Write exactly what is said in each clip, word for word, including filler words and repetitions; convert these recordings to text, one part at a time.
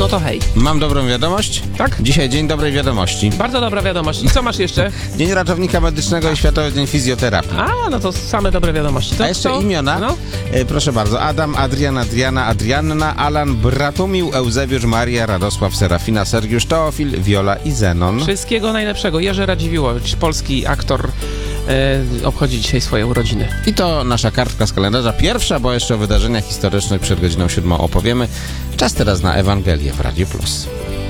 No to hej. Mam dobrą wiadomość? Tak? Dzisiaj dzień dobrej wiadomości. Bardzo dobra wiadomość. I co masz jeszcze? Dzień ratownika medycznego i Światowy Dzień Fizjoterapii. A, no to same dobre wiadomości. To A jeszcze kto? imiona? No. E, proszę bardzo. Adam, Adrian, Adriana, Adrianna, Alan, Bratumił, Eusebiusz, Maria, Radosław, Serafina, Sergiusz, Teofil, Wiola i Zenon. Wszystkiego najlepszego. Jerzy Radziwiłowicz, polski aktor, e, obchodzi dzisiaj swoje urodziny. I to nasza kartka z kalendarza. Pierwsza, bo jeszcze o wydarzeniach historycznych przed godziną siódmą opowiemy. Czas teraz na Ewangelię w Radiu Plus.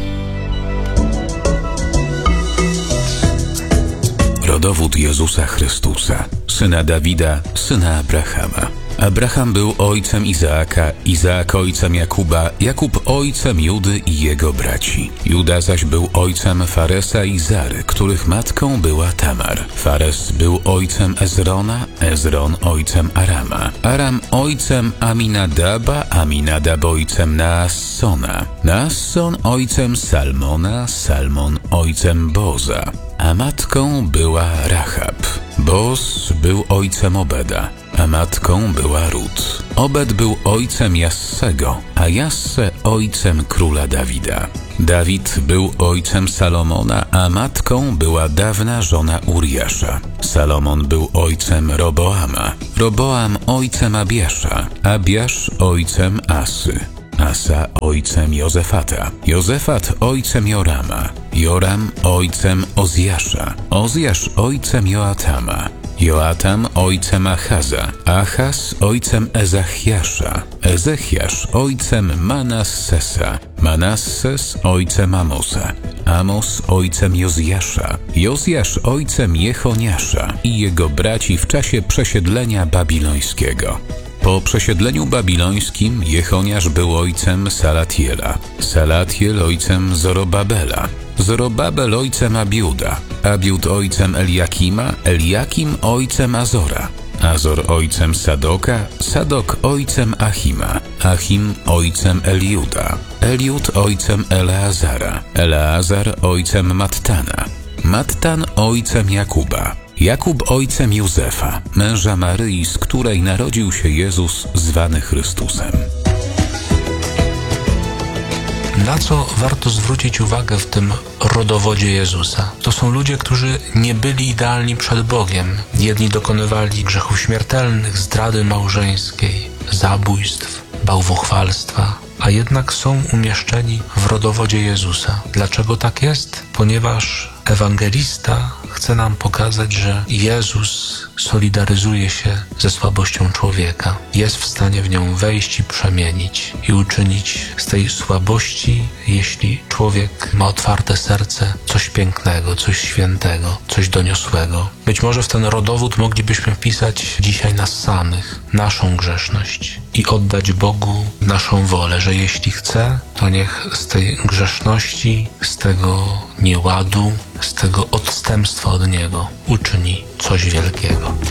Rodowód Jezusa Chrystusa, syna Dawida, syna Abrahama. Abraham był ojcem Izaaka, Izaak ojcem Jakuba, Jakub ojcem Judy i jego braci. Juda zaś był ojcem Faresa i Zary, których matką była Tamar. Fares był ojcem Ezrona, Ezron ojcem Arama. Aram ojcem Aminadaba, Aminadab ojcem Naassona. Naasson ojcem Salmona, Salmon ojcem Boza. A matką była Rahab. Boz był ojcem Obeda, a matką była Rut. Obed był ojcem Jassego, a Jasse ojcem króla Dawida. Dawid był ojcem Salomona, a matką była dawna żona Uriasza. Salomon był ojcem Roboama, Roboam ojcem Abiasza, Abiasz ojcem Asy. Asa ojcem Jozefata, Jozefat ojcem Jorama, Joram ojcem Ozjasza, Ozjasz ojcem Joatama, Joatam ojcem Achaza, Achaz ojcem Ezachiasza, Ezechiasz ojcem Manassesa, Manasses ojcem Amosa, Amos ojcem Jozjasza, Jozjasz ojcem Jechoniasza i jego braci w czasie przesiedlenia babilońskiego. Po przesiedleniu babilońskim Jechoniasz był ojcem Salatiela, Salatiel ojcem Zorobabela, Zorobabel ojcem Abiuda, Abiud ojcem Eliakima, Eliakim ojcem Azora, Azor ojcem Sadoka, Sadok ojcem Achima, Achim ojcem Eliuda, Eliud ojcem Eleazara, Eleazar ojcem Mattana, Mattan ojcem Jakuba, Jakub ojcem Józefa, męża Maryi, z której narodził się Jezus zwany Chrystusem. Na co warto zwrócić uwagę w tym rodowodzie Jezusa? To są ludzie, którzy nie byli idealni przed Bogiem. Jedni dokonywali grzechów śmiertelnych, zdrady małżeńskiej, zabójstw, bałwochwalstwa, a jednak są umieszczeni w rodowodzie Jezusa. Dlaczego tak jest? Ponieważ ewangelista chce nam pokazać, że Jezus solidaryzuje się ze słabością człowieka. Jest w stanie w nią wejść i przemienić i uczynić z tej słabości, jeśli człowiek ma otwarte serce, coś pięknego, coś świętego, coś doniosłego. Być może w ten rodowód moglibyśmy wpisać dzisiaj nas samych, naszą grzeszność i oddać Bogu naszą wolę, że jeśli chce, to niech z tej grzeszności, z tego nieładu, z tego odstępstwa od Niego uczyni coś wielkiego.